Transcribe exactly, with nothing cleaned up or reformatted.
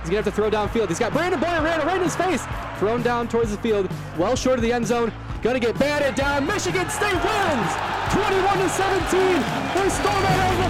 He's going to have to throw downfield. He's got Brandon Boyer ran right in his face. Thrown down towards the field, well short of the end zone. Going to get batted down. Michigan State wins twenty-one to seventeen. They storm out over